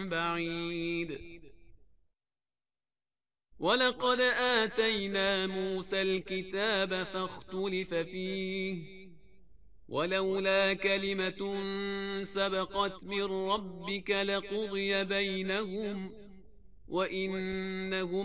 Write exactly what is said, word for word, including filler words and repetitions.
بعيد. ولقد آتينا موسى الكتاب فاختلف فيه، ولولا كلمة سبقت من ربك لقضي بينهم وإنهم